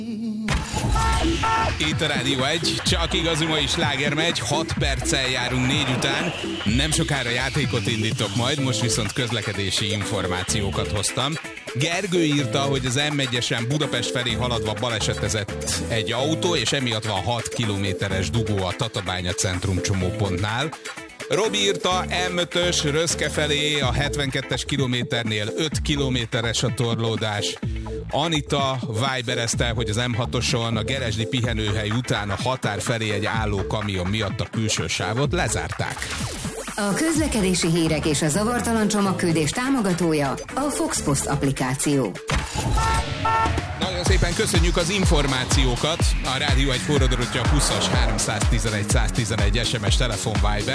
Itt a Rádió 1, csak igazi mai sláger megy, 6 perccel járunk 4 után, nem sokára játékot indítok majd, most viszont közlekedési információkat hoztam. Gergő írta, hogy az M1-esen Budapest felé haladva balesetezett egy autó, és emiatt van 6 kilométeres dugó a Tatabánya centrum csomópontnál. Robi írta, M5-ös Röszke felé a 72-es kilométernél 5 kilométeres a torlódás. Anita viberezte, hogy az M6-oson a Geresdi pihenőhely után a határ felé egy álló kamion miatt a külső sávot lezárták. A közlekedési hírek és a zavartalan csomagküldés támogatója a Foxpost applikáció. Nagyon szépen köszönjük az információkat. A Rádió egy forradalotja 20-as 311 111 SMS telefon Viber.